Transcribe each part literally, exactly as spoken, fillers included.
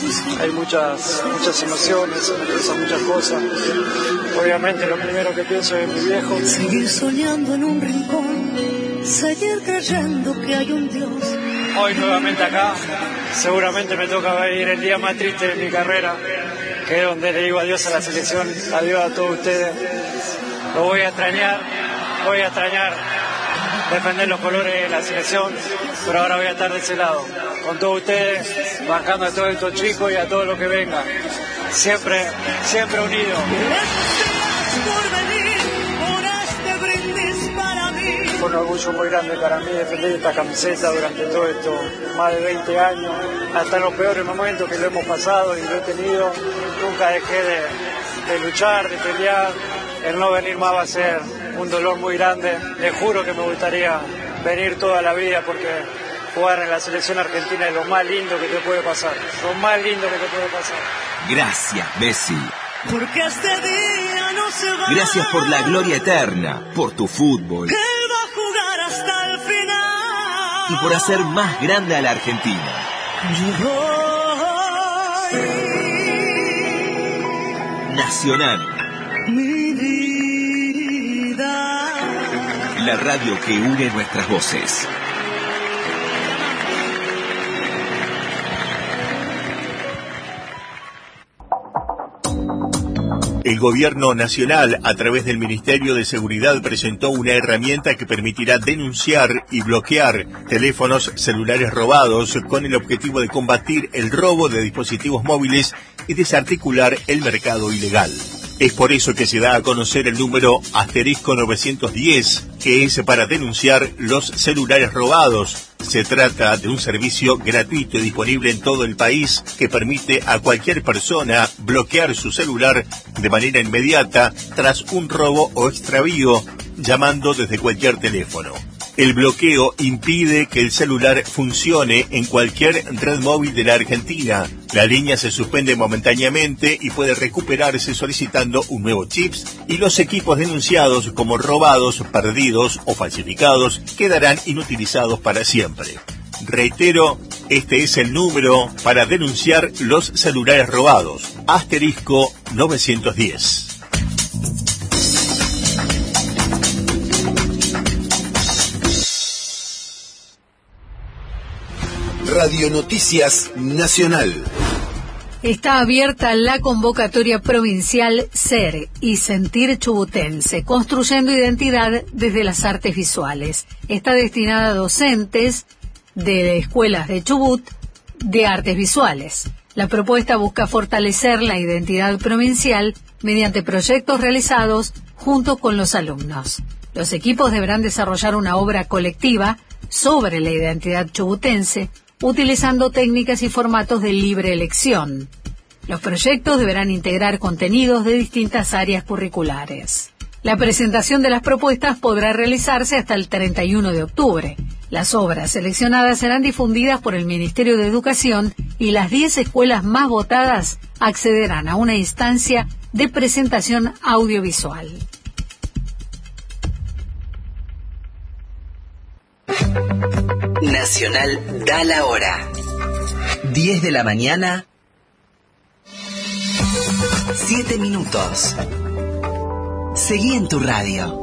hay muchas, muchas emociones, se me expresan muchas cosas. Obviamente lo primero que pienso es mi viejo. Seguir soñando en un rincón, seguir creyendo que hay un Dios. Hoy nuevamente acá, seguramente me toca vivir el día más triste de mi carrera, que es donde le digo adiós a la selección, adiós a todos ustedes. Lo voy a extrañar, voy a extrañar defender los colores de la selección, pero ahora voy a estar de ese lado, con todos ustedes, bancando a todos estos chicos y a todos los que vengan, siempre, siempre unidos. Fue un orgullo muy grande para mí defender esta camiseta durante todo esto, más de veinte años, hasta en los peores momentos que lo hemos pasado y lo he tenido, nunca dejé de, de luchar, de pelear. El no venir más va a ser un dolor muy grande. Les juro que me gustaría venir toda la vida porque jugar en la selección argentina es lo más lindo que te puede pasar. Lo más lindo que te puede pasar. Gracias, Messi. Porque este día no se va. Gracias por la gloria eterna, por tu fútbol. Él va a jugar hasta el final. Y por hacer más grande a la Argentina. Nacional. Mi vida. La radio que une nuestras voces. El Gobierno Nacional, a través del Ministerio de Seguridad, presentó una herramienta que permitirá denunciar y bloquear teléfonos celulares robados con el objetivo de combatir el robo de dispositivos móviles y desarticular el mercado ilegal. Es por eso que se da a conocer el número asterisco novecientos diez, que es para denunciar los celulares robados. Se trata de un servicio gratuito y disponible en todo el país que permite a cualquier persona bloquear su celular de manera inmediata tras un robo o extravío, llamando desde cualquier teléfono. El bloqueo impide que el celular funcione en cualquier red móvil de la Argentina. La línea se suspende momentáneamente y puede recuperarse solicitando un nuevo chip, y los equipos denunciados como robados, perdidos o falsificados quedarán inutilizados para siempre. Reitero, este es el número para denunciar los celulares robados. Asterisco novecientos diez. Radio Noticias Nacional. Está abierta la convocatoria provincial Ser y Sentir Chubutense, construyendo identidad desde las artes visuales. Está destinada a docentes de escuelas de Chubut de artes visuales. La propuesta busca fortalecer la identidad provincial mediante proyectos realizados junto con los alumnos. Los equipos deberán desarrollar una obra colectiva sobre la identidad chubutense, utilizando técnicas y formatos de libre elección. Los proyectos deberán integrar contenidos de distintas áreas curriculares. La presentación de las propuestas podrá realizarse hasta el treinta y uno de octubre. Las obras seleccionadas serán difundidas por el Ministerio de Educación y las diez escuelas más votadas accederán a una instancia de presentación audiovisual. Nacional da la hora. diez de la mañana, siete minutos. Seguí en tu radio.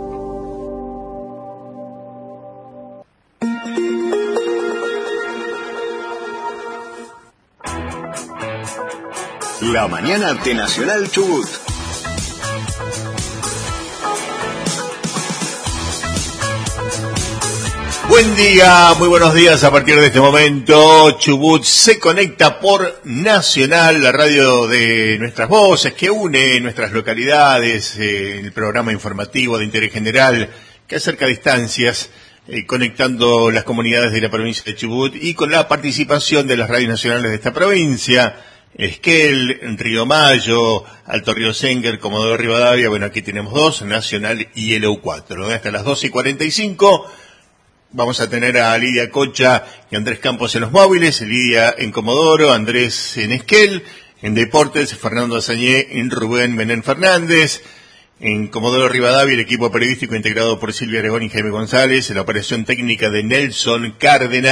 La mañana de Nacional Chubut. Buen día, muy buenos días. A partir de este momento, Chubut se conecta por Nacional, la radio de nuestras voces, que une nuestras localidades, eh, el programa informativo de interés general, que acerca distancias, eh, conectando las comunidades de la provincia de Chubut y con la participación de las radios nacionales de esta provincia. Esquel, Río Mayo, Alto Río Senguer, Comodoro Rivadavia. Bueno, aquí tenemos dos, Nacional y L U cuatro. Hasta las doce y cuarenta y cinco vamos a tener a Lidia Cocha y Andrés Campos en los móviles, Lidia en Comodoro, Andrés en Esquel, en Deportes, Fernando Azañé, en Rubén Menén Fernández, en Comodoro Rivadavia, el equipo periodístico integrado por Silvia Aregón y Jaime González, en la operación técnica de Nelson Cárdenas,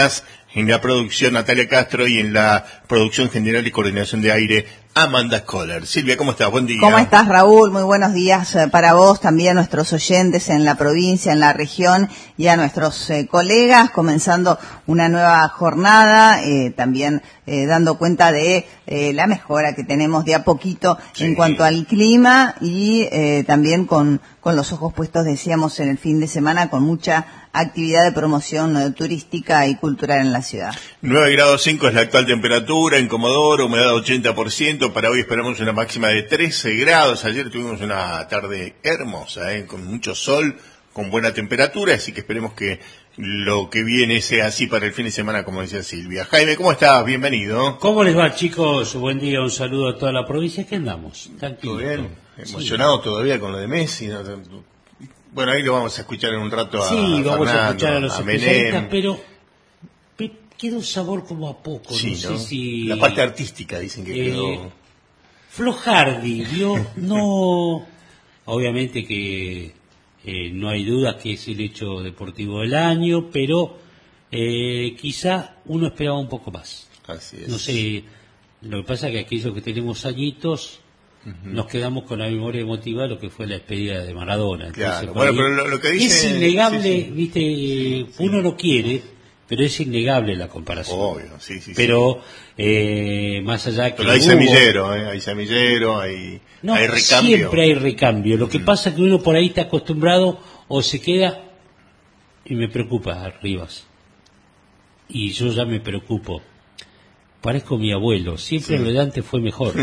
En la producción, Natalia Castro, y en la producción general y coordinación de aire, Amanda Kohler. Silvia, ¿cómo estás? Buen día. ¿Cómo estás, Raúl? Muy buenos días para vos, también a nuestros oyentes en la provincia, en la región, y a nuestros eh, colegas, comenzando una nueva jornada, eh, también eh, dando cuenta de eh, la mejora que tenemos de a poquito sí. en cuanto al clima, y eh, también con, con los ojos puestos, decíamos, en el fin de semana, con mucha actividad de promoción eh, turística y cultural en la ciudad. nueve grados cinco es la actual temperatura en Comodoro, humedad ochenta por ciento. Para hoy esperamos una máxima de trece grados. Ayer tuvimos una tarde hermosa, ¿eh? Con mucho sol, con buena temperatura, así que esperemos que lo que viene sea así para el fin de semana, como decía Silvia. Jaime, ¿cómo estás? Bienvenido. ¿Cómo les va, chicos? Buen día, un saludo a toda la provincia. ¿Qué andamos? Tranquilo. ¿Todo bien? ¿Emocionado sí. todavía con lo de Messi? ¿No? Bueno, ahí lo vamos a escuchar en un rato a Sí, vamos Fernando, a escuchar a los a especialistas, pero me queda un sabor como a poco. Sí, no, ¿no? sé si... La parte artística dicen que eh, quedó... Flojardi, ¿vio? No... Obviamente que eh, no hay duda que es el hecho deportivo del año, pero eh, quizá uno esperaba un poco más. Así es. No sé, lo que pasa es que aquellos que tenemos añitos... Uh-huh. Nos quedamos con la memoria emotiva de lo que fue la despedida de Maradona. Entonces, claro, bueno, pero lo, lo que dice... Es innegable, sí, sí. viste, sí. uno no quiere, pero es innegable la comparación. Obvio, sí, sí. Pero eh, más allá que pero hay hubo, semillero, ¿eh? hay semillero, hay, no, hay recambio. Siempre hay recambio. Lo que uh-huh. pasa es que uno por ahí está acostumbrado o se queda, y me preocupa, Rivas. Y yo ya me preocupo. Parezco mi abuelo, siempre sí. lo de antes fue mejor.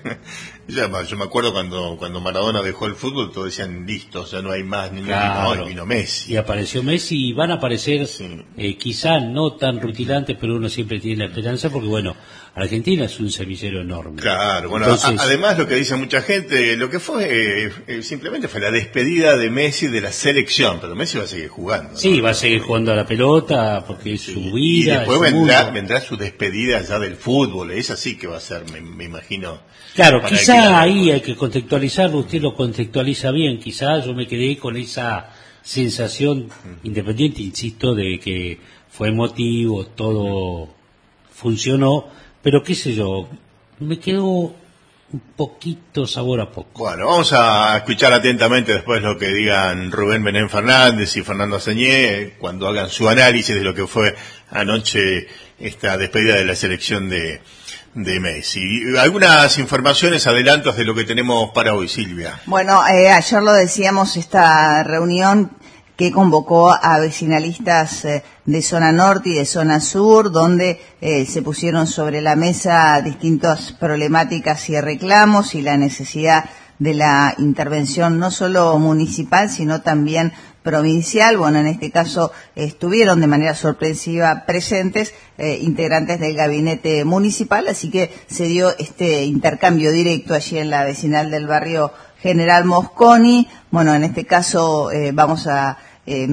ya, yo me acuerdo cuando cuando Maradona dejó el fútbol, todos decían, listo, ya no hay más, ni claro. no, vino Messi. Y apareció Messi, y van a aparecer, sí. eh, quizá no tan rutilantes, pero uno siempre tiene la esperanza, porque bueno, Argentina es un semillero enorme. Claro, bueno, Entonces, a, además lo que dice mucha gente, lo que fue, eh, eh, simplemente fue la despedida de Messi de la selección, pero Messi va a seguir jugando, ¿no? Sí, va a seguir jugando a la pelota, porque es sí. su vida. Y después su vendrá, vendrá su despedida ya del fútbol, esa sí que va a ser, me, me imagino. Claro, quizá ahí hay que contextualizarlo, usted lo contextualiza bien, quizá yo me quedé con esa sensación uh-huh. independiente, insisto, de que fue emotivo, todo funcionó, pero qué sé yo, me quedó un poquito sabor a poco. Bueno, vamos a escuchar atentamente después lo que digan Rubén Benén Fernández y Fernando Señé cuando hagan su análisis de lo que fue anoche esta despedida de la selección de, de Messi. Algunas informaciones, adelantos de lo que tenemos para hoy, Silvia. Bueno, eh, ayer lo decíamos, esta reunión que convocó a vecinalistas eh, de zona norte y de zona sur, donde eh, se pusieron sobre la mesa distintas problemáticas y reclamos y la necesidad de la intervención no solo municipal, sino también provincial. Bueno, en este caso estuvieron de manera sorpresiva presentes eh, integrantes del gabinete municipal, así que se dio este intercambio directo allí en la vecinal del barrio General Mosconi. Bueno, en este caso eh, vamos a eh,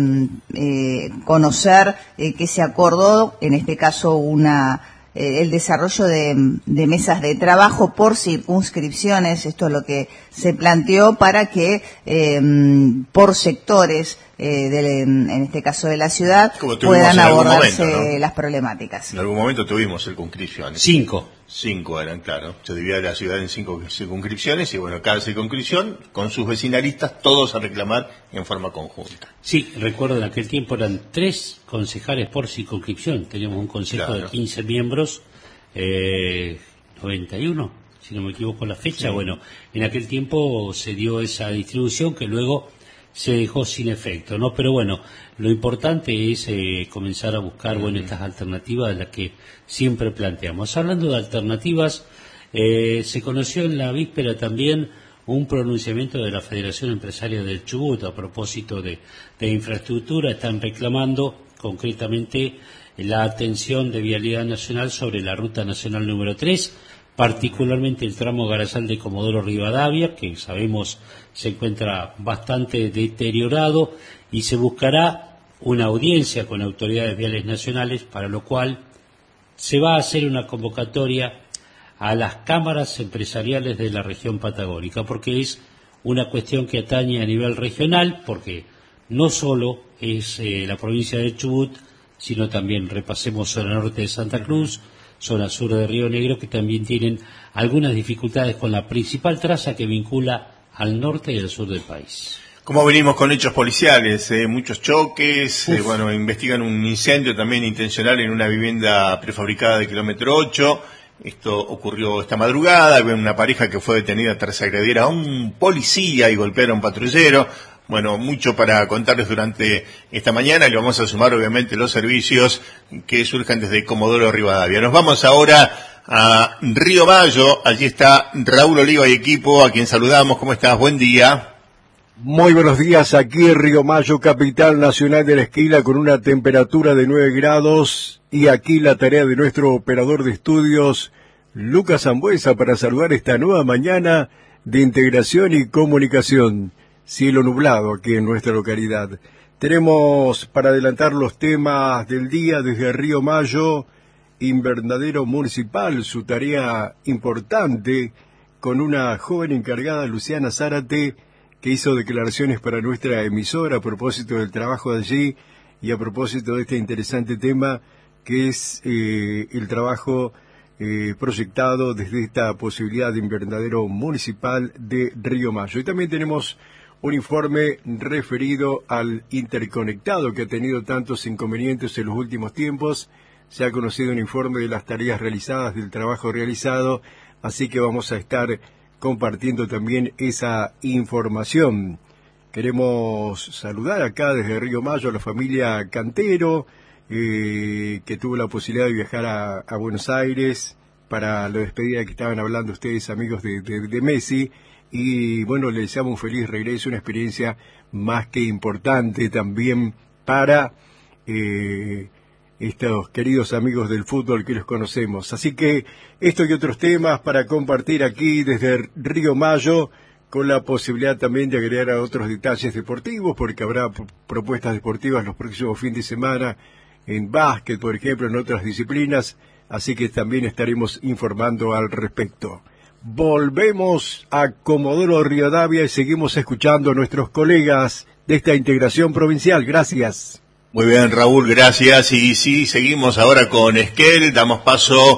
eh, conocer eh, que se acordó, en este caso una eh, el desarrollo de, de mesas de trabajo por circunscripciones. Esto es lo que se planteó para que eh, por sectores eh, de, en este caso de la ciudad puedan abordarse momento, ¿no? las problemáticas. En algún momento tuvimos circunscripciones. Cinco. Cinco eran, claro. Se dividía la ciudad en cinco circunscripciones y bueno, cada circunscripción con sus vecinalistas, todos a reclamar en forma conjunta. Sí, recuerdo en aquel tiempo eran tres concejales por circunscripción. Teníamos un consejo claro. de quince miembros, eh, noventa y uno, si no me equivoco la fecha. Sí. Bueno, en aquel tiempo se dio esa distribución que luego se dejó sin efecto, ¿no? Pero bueno, lo importante es eh, comenzar a buscar, bueno, estas alternativas de las que siempre planteamos. Hablando de alternativas, eh, se conoció en la víspera también un pronunciamiento de la Federación Empresaria del Chubut a propósito de, de infraestructura. Están reclamando concretamente la atención de Vialidad Nacional sobre la Ruta Nacional número tres, particularmente el tramo Garayal de Comodoro Rivadavia, que sabemos se encuentra bastante deteriorado, y se buscará una audiencia con autoridades viales nacionales, para lo cual se va a hacer una convocatoria a las cámaras empresariales de la región patagónica, porque es una cuestión que atañe a nivel regional, porque no solo es eh, la provincia de Chubut, sino también repasemos zona norte de Santa Cruz, zona sur de Río Negro, que también tienen algunas dificultades con la principal traza que vincula al norte y al sur del país. Como venimos con hechos policiales, eh, muchos choques, eh, bueno, investigan un incendio también intencional en una vivienda prefabricada de kilómetro ocho. Esto ocurrió esta madrugada, había una pareja que fue detenida tras agredir a un policía y golpear a un patrullero. Bueno, mucho para contarles durante esta mañana, y vamos a sumar obviamente los servicios que surjan desde Comodoro Rivadavia. Nos vamos ahora a Río Mayo, allí está Raúl Oliva y equipo, a quien saludamos. ¿Cómo estás? Buen día. Muy buenos días, aquí en Río Mayo, capital nacional de la esquila, con una temperatura de nueve grados, y aquí la tarea de nuestro operador de estudios, Lucas Zambuesa, para saludar esta nueva mañana de integración y comunicación. Cielo nublado aquí en nuestra localidad. Tenemos para adelantar los temas del día desde Río Mayo, invernadero municipal, su tarea importante, con una joven encargada, Luciana Zárate, que hizo declaraciones para nuestra emisora a propósito del trabajo de allí y a propósito de este interesante tema que es eh, el trabajo eh, proyectado desde esta posibilidad de invernadero municipal de Río Mayo. Y también tenemos un informe referido al interconectado que ha tenido tantos inconvenientes en los últimos tiempos. Se ha conocido un informe de las tareas realizadas, del trabajo realizado, así que vamos a estar compartiendo también esa información. Queremos saludar acá desde Río Mayo a la familia Cantero, eh, que tuvo la posibilidad de viajar a, a Buenos Aires para la despedida que estaban hablando ustedes, amigos de, de, de Messi, y bueno, les deseamos un feliz regreso, una experiencia más que importante también para eh, estos queridos amigos del fútbol que los conocemos. Así que esto y otros temas para compartir aquí desde Río Mayo, con la posibilidad también de agregar a otros detalles deportivos, porque habrá propuestas deportivas los próximos fines de semana en básquet, por ejemplo, en otras disciplinas, así que también estaremos informando al respecto. Volvemos a Comodoro Rivadavia y seguimos escuchando a nuestros colegas de esta integración provincial. Gracias. Muy bien, Raúl, gracias. Y sí, seguimos ahora con Esquel, damos paso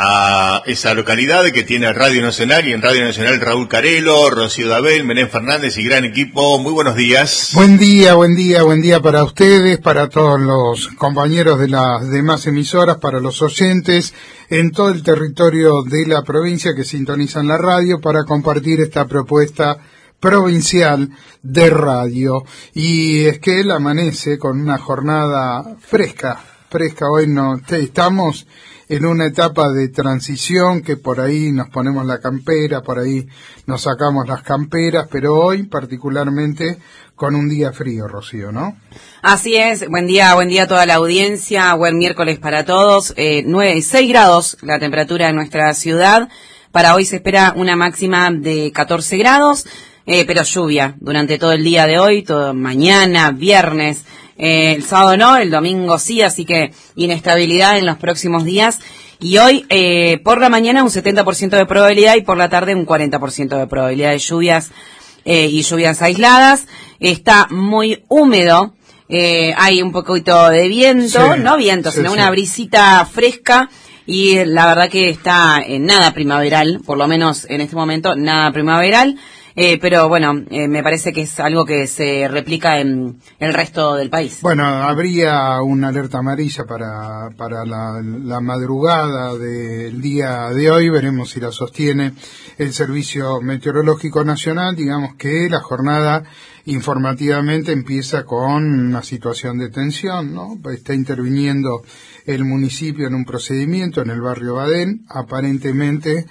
a esa localidad que tiene Radio Nacional, y en Radio Nacional Raúl Carelo, Rocío Dabel, Menem Fernández y gran equipo. Muy buenos días. Buen día, buen día, buen día para ustedes, para todos los compañeros de las demás emisoras, para los oyentes en todo el territorio de la provincia que sintonizan la radio, para compartir esta propuesta provincial de radio. Y es que él amanece con una jornada fresca, fresca. Hoy no estamos en una etapa de transición que por ahí nos ponemos la campera, por ahí nos sacamos las camperas, pero hoy particularmente con un día frío, Rocío, ¿no? Así es, buen día, buen día a toda la audiencia, buen miércoles para todos, eh, nueve, seis grados la temperatura en nuestra ciudad. Para hoy se espera una máxima de catorce grados, eh, pero lluvia durante todo el día de hoy, todo mañana, viernes. Eh, el sábado no, el domingo sí, así que inestabilidad en los próximos días. Y hoy, eh, por la mañana un setenta por ciento de probabilidad y por la tarde un cuarenta por ciento de probabilidad de lluvias eh, y lluvias aisladas. Está muy húmedo, eh, hay un poquito de viento, sí, no viento, sí, sino sí. Una brisita fresca. Y la verdad que está en nada primaveral, por lo menos en este momento, nada primaveral. Eh, pero bueno, eh, me parece que es algo que se replica en el resto del país. Bueno, habría una alerta amarilla para para la, la madrugada del día de hoy, veremos si la sostiene el Servicio Meteorológico Nacional. Digamos que la jornada informativamente empieza con una situación de tensión, ¿no? Está interviniendo el municipio en un procedimiento en el barrio Badén, aparentemente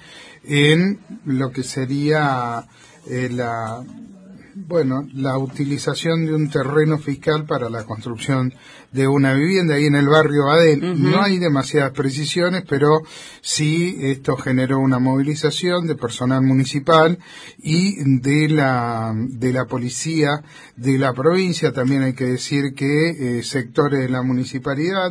en lo que sería Eh, la bueno la utilización de un terreno fiscal para la construcción de una vivienda ahí en el barrio Badén. Uh-huh. No hay demasiadas precisiones, pero sí esto generó una movilización de personal municipal y de la de la policía de la provincia. También hay que decir que eh, sectores de la municipalidad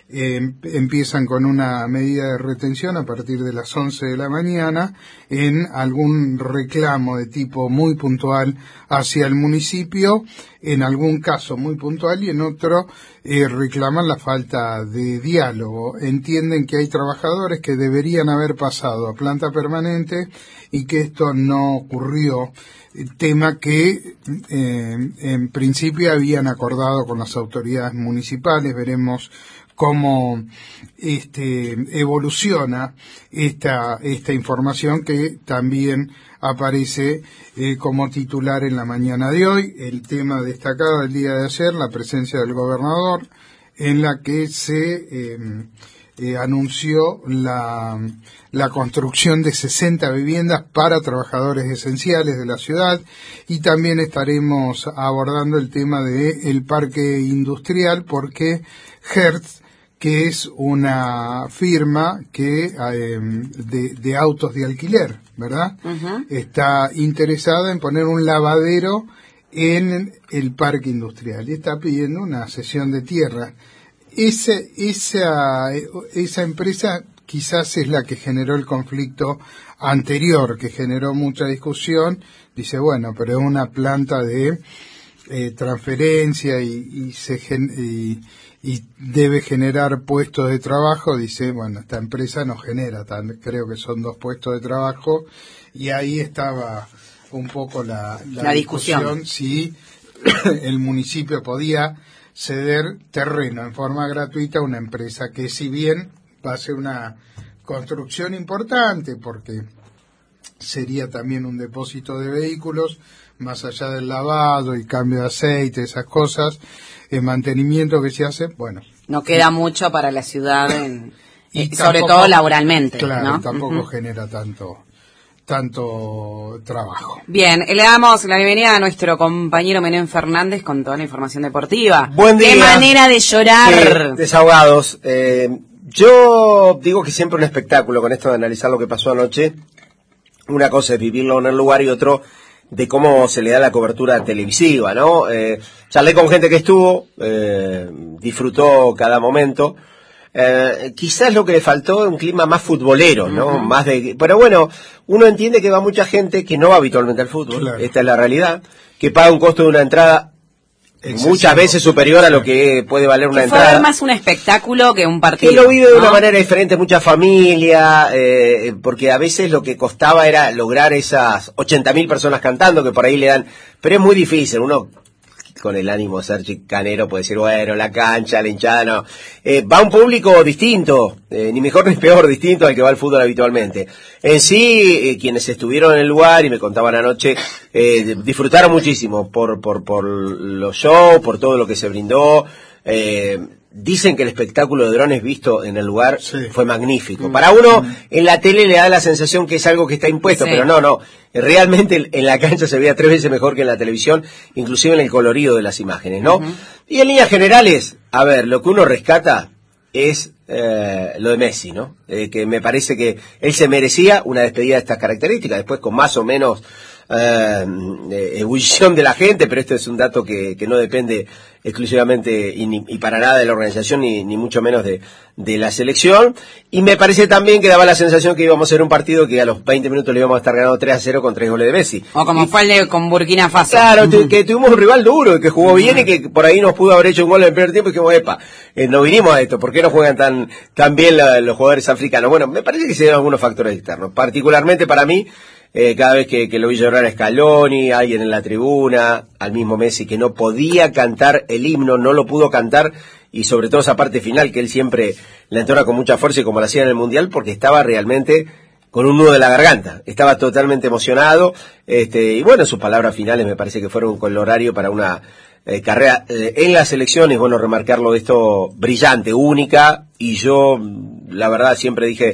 eh, empiezan con una medida de retención a partir de las once de la mañana en algún reclamo de tipo muy puntual hacia el municipio, en algún caso muy puntual y en otro eh, reclaman la falta de diálogo. Entienden que hay trabajadores que deberían haber pasado a planta permanente y que esto no ocurrió, tema que eh, en principio habían acordado con las autoridades municipales. Veremos cómo este, evoluciona esta, esta información que también aparece eh, como titular en la mañana de hoy. El tema destacado del día de ayer, la presencia del gobernador, en la que se eh, eh, anunció la, la construcción de sesenta viviendas para trabajadores esenciales de la ciudad, y también estaremos abordando el tema del parque industrial, porque Hertz, que es una firma que eh, de, de autos de alquiler, ¿verdad? Uh-huh. Está interesada en poner un lavadero en el parque industrial y está pidiendo una cesión de tierra. Esa, esa, esa empresa quizás es la que generó el conflicto anterior, que generó mucha discusión. Dice, bueno, pero es una planta de eh, transferencia y, y se gen, y, y debe generar puestos de trabajo. Dice, bueno, esta empresa no genera, tan, creo que son dos puestos de trabajo, y ahí estaba un poco la, la, la discusión, discusión si el municipio podía ceder terreno en forma gratuita a una empresa que, si bien va a ser una construcción importante porque sería también un depósito de vehículos, más allá del lavado y cambio de aceite, esas cosas, el mantenimiento que se hace, bueno, no queda mucho para la ciudad, en, y eh, tampoco, sobre todo laboralmente, claro, ¿no? tampoco Uh-huh. genera tanto tanto trabajo. Bien, le damos la bienvenida a nuestro compañero Menem Fernández con toda la información deportiva. Buen día. ¡Qué manera de llorar! Sí, desahogados. Eh, yo digo que siempre un espectáculo con esto de analizar lo que pasó anoche. Una cosa es vivirlo en el lugar y otro de cómo se le da la cobertura televisiva, ¿no? Eh, charlé con gente que estuvo, eh, disfrutó cada momento. Eh, quizás lo que le faltó es un clima más futbolero, ¿no? Uh-huh. Más de, pero bueno, uno entiende que va mucha gente que no va habitualmente al fútbol, claro. Esta es la realidad, que paga un costo de una entrada excesivo, muchas veces superior a lo que puede valer una que entrada. Fue más un espectáculo que un partido. Que lo vive de ¿no? una manera diferente, mucha familia, eh, porque a veces lo que costaba era lograr esas ochenta mil personas cantando, que por ahí le dan, pero es muy difícil, uno con el ánimo de ser chicanero puede decir, bueno, la cancha, la hinchada, no. Eh, va un público distinto, eh, ni mejor ni peor, distinto al que va al fútbol habitualmente. En sí, eh, quienes estuvieron en el lugar y me contaban anoche, eh, disfrutaron muchísimo por, por, por los shows, por todo lo que se brindó. Eh, dicen que el espectáculo de drones visto en el lugar sí. fue magnífico. Mm. Para uno, mm. en la tele le da la sensación que es algo que está impuesto, sí. pero no, no. Realmente en la cancha se veía tres veces mejor que en la televisión, inclusive en el colorido de las imágenes, ¿no? Uh-huh. Y en líneas generales, a ver, lo que uno rescata es eh, lo de Messi, ¿no? Eh, que me parece que él se merecía una despedida de estas características, después con más o menos eh, ebullición de la gente, pero esto es un dato que, que no depende exclusivamente y, ni, y para nada de la organización ni, ni mucho menos de, de la selección, y me parece también que daba la sensación que íbamos a ser un partido que a los veinte minutos le íbamos a estar ganando tres a cero con tres goles de Messi. O como y, fue el de con Burkina Faso. Claro, uh-huh. que tuvimos un rival duro, que jugó uh-huh. bien y que por ahí nos pudo haber hecho un gol en el primer tiempo y que, epa, eh, no vinimos a esto, ¿por qué no juegan tan, tan bien la, los jugadores africanos? Bueno, me parece que se dieron algunos factores externos, particularmente para mí, Eh, cada vez que, que lo vi llorar a Scaloni, a alguien en la tribuna, al mismo Messi que no podía cantar el himno, no lo pudo cantar, y sobre todo esa parte final que él siempre la entona con mucha fuerza y como lo hacía en el Mundial, porque estaba realmente con un nudo de la garganta, estaba totalmente emocionado, este, y bueno, sus palabras finales me parece que fueron con el horario para una eh, carrera eh, en la selección. Es bueno remarcarlo, esto brillante, única, y yo la verdad siempre dije,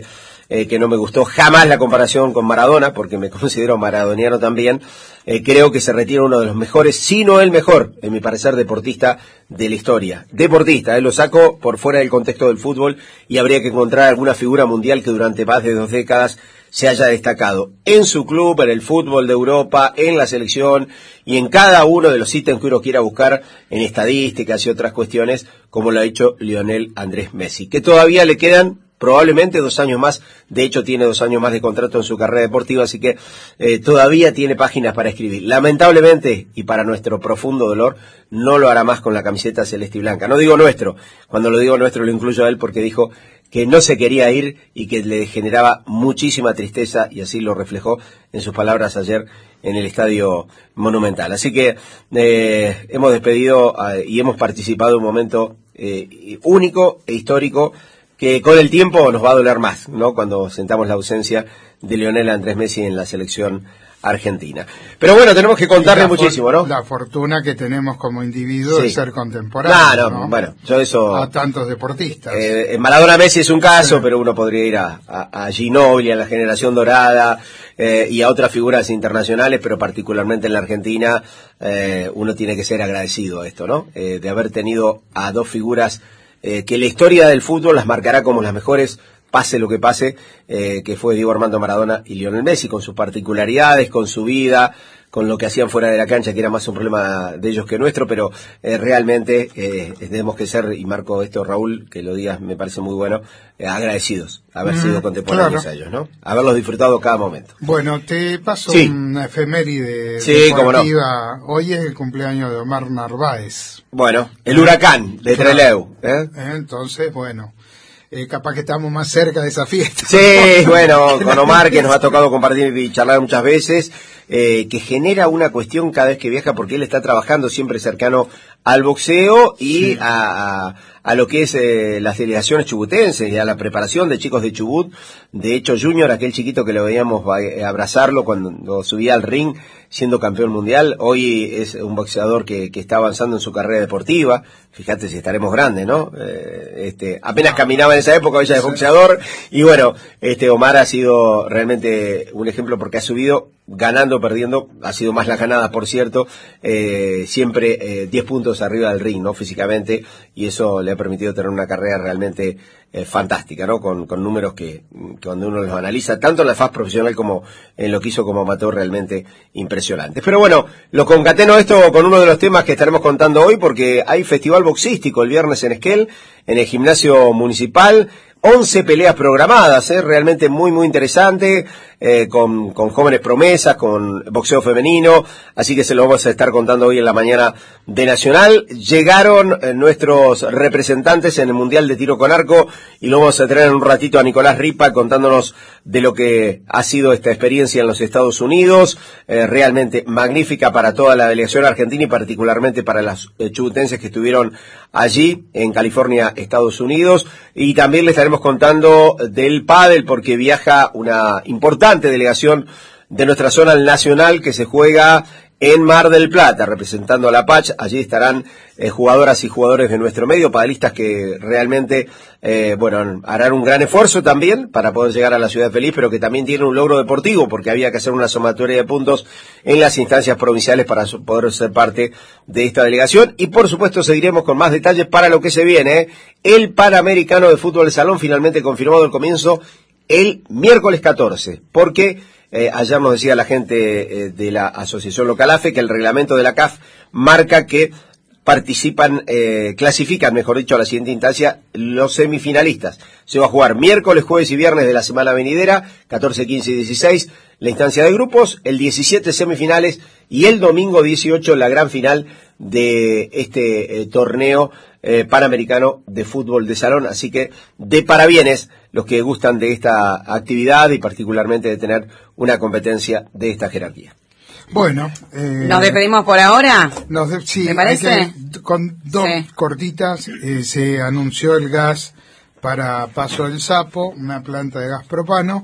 eh, que no me gustó jamás la comparación con Maradona, porque me considero maradoniano también. Eh, creo que se retira uno de los mejores, si no el mejor, en mi parecer, deportista de la historia. Deportista, eh, lo saco por fuera del contexto del fútbol y habría que encontrar alguna figura mundial que durante más de dos décadas se haya destacado en su club, en el fútbol de Europa, en la selección y en cada uno de los ítems que uno quiera buscar en estadísticas y otras cuestiones, como lo ha hecho Lionel Andrés Messi, que todavía le quedan probablemente dos años más. De hecho tiene dos años más de contrato en su carrera deportiva, así que eh, todavía tiene páginas para escribir. Lamentablemente, y para nuestro profundo dolor, no lo hará más con la camiseta celeste y blanca. No digo nuestro, cuando lo digo nuestro lo incluyo a él porque dijo que no se quería ir y que le generaba muchísima tristeza, y así lo reflejó en sus palabras ayer en el Estadio Monumental. Así que eh, hemos despedido eh, y hemos participado en un momento eh, único e histórico, que con el tiempo nos va a doler más, ¿no? Cuando sentamos la ausencia de Lionel Andrés Messi en la selección argentina. Pero bueno, tenemos que contarle muchísimo, ¿no? La fortuna que tenemos como individuo sí. de ser contemporáneo. Claro, ¿no? Bueno, yo eso... A tantos deportistas. Eh, Maradona Messi es un caso, sí. pero uno podría ir a, a, a Ginóbili, a la generación dorada, eh, y a otras figuras internacionales, pero particularmente en la Argentina, eh, uno tiene que ser agradecido a esto, ¿no? Eh, de haber tenido a dos figuras eh, que la historia del fútbol las marcará como las mejores, pase lo que pase, eh, que fue Diego Armando Maradona y Lionel Messi, con sus particularidades, con su vida, con lo que hacían fuera de la cancha, que era más un problema de ellos que nuestro, pero eh, realmente eh, tenemos que ser, y marco esto, Raúl, que lo digas, me parece muy bueno, eh, agradecidos, haber mm, sido contemporáneos claro. a ellos, ¿no? Haberlos disfrutado cada momento. Bueno, te paso sí. una efeméride sí, deportiva. No. Hoy es el cumpleaños de Omar Narváez. Bueno, el huracán de claro. Trelew. ¿eh? Entonces, bueno... Eh, capaz que estamos más cerca de esa fiesta. Sí, bueno, con Omar, que nos ha tocado compartir y charlar muchas veces, eh, que genera una cuestión cada vez que viaja, porque él está trabajando siempre cercano al boxeo y sí. a, a, a lo que es eh, las delegaciones chubutenses y a la preparación de chicos de Chubut. De hecho, Junior, aquel chiquito que lo veíamos abrazarlo cuando subía al ring siendo campeón mundial, hoy es un boxeador que, que está avanzando en su carrera deportiva. Fíjate si estaremos grandes, ¿no? Eh, este, apenas caminaba en esa época, ella es boxeador, y bueno, este Omar ha sido realmente un ejemplo porque ha subido, ganando o perdiendo, ha sido más la ganada, por cierto, eh, siempre diez eh, puntos arriba del ring, ¿no? Físicamente, y eso le ha permitido tener una carrera realmente eh, fantástica, ¿no? Con, con números que, que cuando uno los analiza, tanto en la faz profesional como en lo que hizo como amateur, realmente impresionantes. Pero bueno, lo concateno esto con uno de los temas que estaremos contando hoy, porque hay festival boxístico el viernes en Esquel, en el gimnasio municipal. once peleas programadas, ¿eh? Realmente muy, muy interesante, eh, con, con jóvenes promesas, con boxeo femenino, así que se lo vamos a estar contando hoy en la mañana de Nacional. Llegaron eh, nuestros representantes en el Mundial de Tiro con Arco, y lo vamos a tener en un ratito a Nicolás Ripa contándonos de lo que ha sido esta experiencia en los Estados Unidos, eh, realmente magnífica para toda la delegación argentina y particularmente para las eh, chubutenses que estuvieron allí en California, Estados Unidos. Y también le estaremos contando del pádel, porque viaja una importante delegación de nuestra zona nacional que se juega en Mar del Plata, representando a la Pach. Allí estarán eh, jugadoras y jugadores de nuestro medio, padelistas que realmente, eh, bueno, harán un gran esfuerzo también para poder llegar a la ciudad feliz, pero que también tienen un logro deportivo, porque había que hacer una sumatoria de puntos en las instancias provinciales para poder ser parte de esta delegación. Y por supuesto seguiremos con más detalles para lo que se viene, ¿eh? El Panamericano de Fútbol de Salón, finalmente confirmado el comienzo el miércoles catorce, porque eh, ayer nos decía la gente eh, de la Asociación Local A F E que el reglamento de la C A F marca que participan, eh, clasifican, mejor dicho, a la siguiente instancia los semifinalistas. Se va a jugar miércoles, jueves y viernes de la semana venidera, catorce, quince y dieciséis, la instancia de grupos, el diecisiete semifinales y el domingo dieciocho la gran final de este eh, torneo eh, panamericano de fútbol de salón. Así que de parabienes los que gustan de esta actividad y particularmente de tener una competencia de esta jerarquía. Bueno, eh, ¿nos despedimos por ahora? Nos de, sí, ¿me parece? Que, con dos sí. cortitas, eh, se anunció el gas para Paso del Sapo, una planta de gas propano.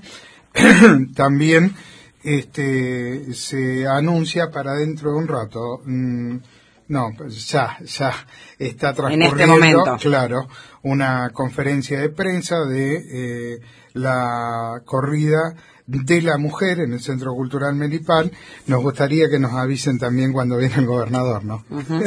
También este se anuncia para dentro de un rato mmm, No, pues ya, ya está transcurriendo, en este momento, claro, una conferencia de prensa de eh, la corrida de la mujer en el Centro Cultural Melipal. Nos gustaría que nos avisen también cuando viene el gobernador, ¿no? Uh-huh.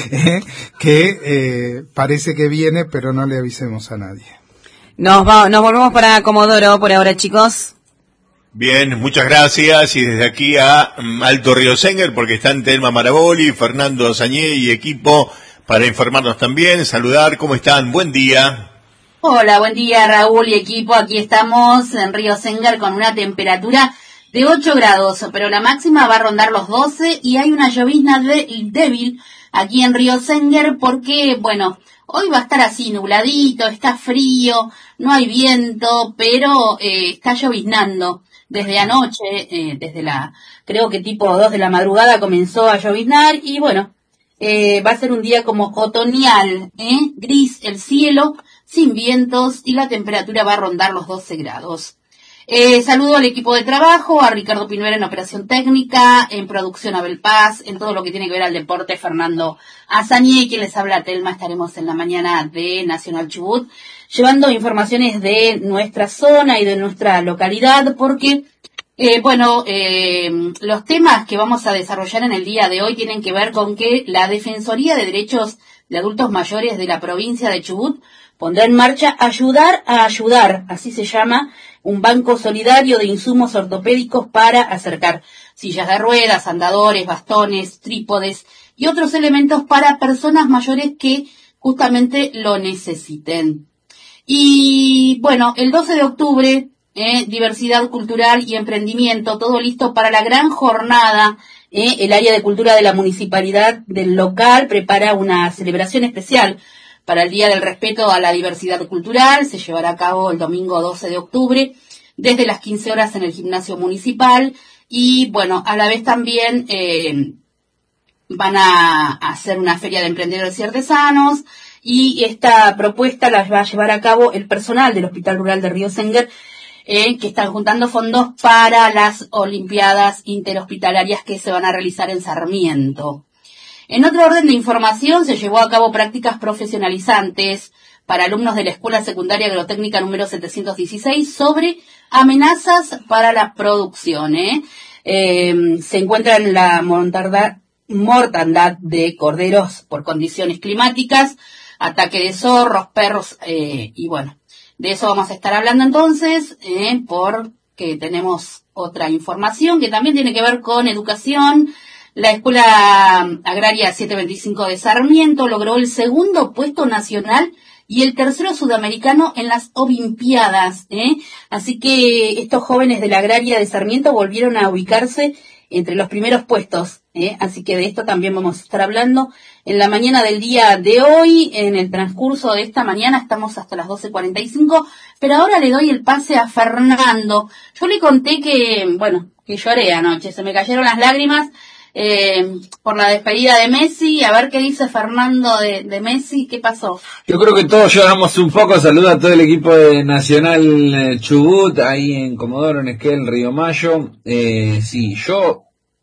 que eh, parece que viene, pero no le avisemos a nadie. Nos, va, nos volvemos para Comodoro por ahora, chicos. Bien, muchas gracias, y desde aquí a um, Alto Riosenger, porque están Telma Maraboli, Fernando Sañé y equipo para informarnos también, saludar, ¿cómo están? Buen día. Hola, buen día Raúl y equipo, aquí estamos en Riosenger con una temperatura de ocho grados, pero la máxima va a rondar los doce y hay una llovizna de, débil aquí en Riosenger porque, bueno, hoy va a estar así nubladito, está frío, no hay viento, pero eh, está lloviznando. Desde anoche, eh, desde la, creo que tipo dos de la madrugada comenzó a lloviznar y bueno, eh, va a ser un día como otoñal, ¿eh? Gris el cielo, sin vientos y la temperatura va a rondar los doce grados. Eh, saludo al equipo de trabajo, a Ricardo Pinuera en operación técnica, en producción Abel Paz, en todo lo que tiene que ver al deporte Fernando Azañé, quien les habla Telma. Estaremos en la mañana de Nacional Chubut llevando informaciones de nuestra zona y de nuestra localidad, porque, eh, bueno, eh, los temas que vamos a desarrollar en el día de hoy tienen que ver con que la Defensoría de Derechos de Adultos Mayores de la provincia de Chubut pondrá en marcha Ayudar a Ayudar, así se llama, un banco solidario de insumos ortopédicos para acercar sillas de ruedas, andadores, bastones, trípodes y otros elementos para personas mayores que justamente lo necesiten. Y bueno, el doce de octubre, eh, diversidad cultural y emprendimiento, todo listo para la gran jornada. Eh, el área de cultura de la municipalidad del local prepara una celebración especial para el Día del Respeto a la Diversidad Cultural. Se llevará a cabo el domingo doce de octubre, desde las quince horas en el gimnasio municipal. Y bueno, a la vez también eh, van a hacer una feria de emprendedores y artesanos. Y esta propuesta la va a llevar a cabo el personal del Hospital Rural de Riosenger, eh, que están juntando fondos para las Olimpiadas Interhospitalarias que se van a realizar en Sarmiento. En otro orden de información, se llevó a cabo prácticas profesionalizantes para alumnos de la Escuela Secundaria Agrotécnica número setecientos dieciséis sobre amenazas para la producción. ¿eh? Eh, se encuentra en la mortandad, mortandad de corderos por condiciones climáticas, ataque de zorros, perros, eh, y bueno, de eso vamos a estar hablando entonces, eh, porque tenemos otra información que también tiene que ver con educación. La Escuela Agraria setecientos veinticinco de Sarmiento logró el segundo puesto nacional y el tercero sudamericano en las Olimpiadas, ¿eh? Así que estos jóvenes de la Agraria de Sarmiento volvieron a ubicarse entre los primeros puestos, ¿eh? Así que de esto también vamos a estar hablando en la mañana del día de hoy. En el transcurso de esta mañana estamos hasta las doce cuarenta y cinco, pero ahora le doy el pase a Fernando. Yo le conté que, bueno, que lloré anoche, se me cayeron las lágrimas eh, por la despedida de Messi. A ver qué dice Fernando de, de Messi, ¿qué pasó? Yo creo que todos lloramos un poco. Saludo a todo el equipo de Nacional Chubut, ahí en Comodoro, en Esquel, Río Mayo. Eh, sí, yo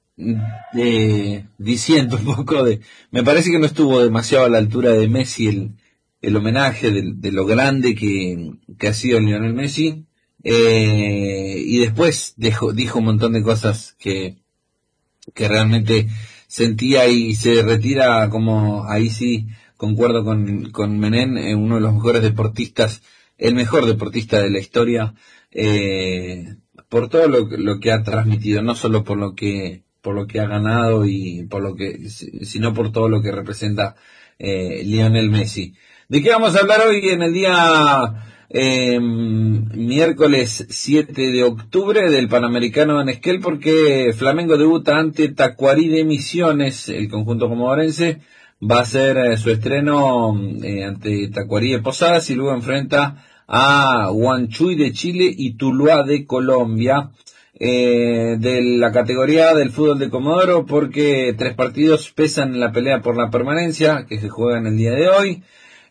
eh, diciendo un poco de... Me parece que no estuvo demasiado a la altura de Messi el, el homenaje de, de lo grande que, que ha sido Lionel Messi. Eh, y después dejó, dijo un montón de cosas que, que realmente sentía, y se retira como, ahí sí concuerdo con, con Menem, eh, uno de los mejores deportistas, el mejor deportista de la historia, eh, por todo lo, lo que ha transmitido, no solo por lo que por lo que ha ganado y por lo que, sino por todo lo que representa eh, Lionel Messi. ¿De qué vamos a hablar hoy en el día eh, miércoles siete de octubre del Panamericano en Esquel? Porque Flamengo debuta ante Tacuarí de Misiones, el conjunto comodorense va a hacer eh, su estreno eh, ante Tacuarí de Posadas y luego enfrenta a Huanchuy de Chile y Tuluá de Colombia. Eh, de la categoría del fútbol de Comodoro, porque tres partidos pesan en la pelea por la permanencia que se juega en el día de hoy.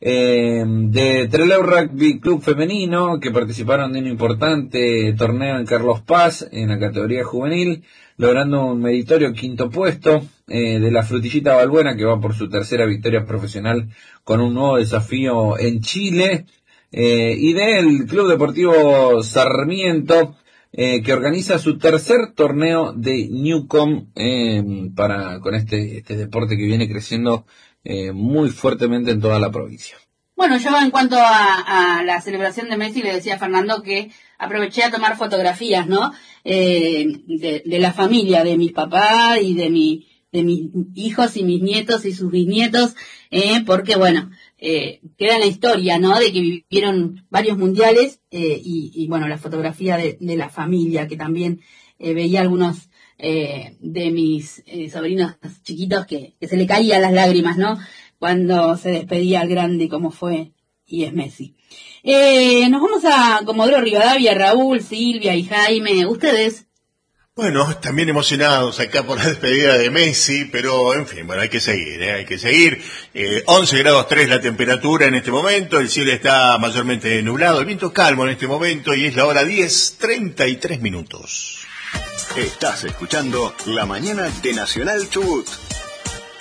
Eh, de Trelew Rugby Club Femenino, que participaron de un importante torneo en Carlos Paz, en la categoría juvenil, logrando un meritorio quinto puesto. Eh, de la Frutillita Balbuena, que va por su tercera victoria profesional con un nuevo desafío en Chile. Eh, y del Club Deportivo Sarmiento, eh, que organiza su tercer torneo de Newcom, eh, para, con este, este deporte que viene creciendo eh, muy fuertemente en toda la provincia. Bueno, yo en cuanto a, a la celebración de Messi le decía a Fernando que aproveché a tomar fotografías, ¿no? Eh, de, de la familia, de mis papás y de mi, de mis hijos y mis nietos y sus bisnietos, eh, porque bueno, eh, queda en la historia, ¿no? De que vivieron varios mundiales, eh, y, y bueno, la fotografía de, de la familia, que también eh, veía algunos eh, de mis eh, sobrinos chiquitos que, que se le caían las lágrimas, ¿no? Cuando se despedía al grande como fue y es Messi. Eh, nos vamos a Comodoro Rivadavia, Raúl, Silvia y Jaime. ¿Ustedes? Bueno, también emocionados acá por la despedida de Messi, pero en fin, bueno, hay que seguir, ¿eh? hay que seguir. Eh, once grados tres la temperatura en este momento, el cielo está mayormente nublado, el viento calmo en este momento y es la hora diez, treinta y tres minutos. Estás escuchando La Mañana de Nacional Chubut.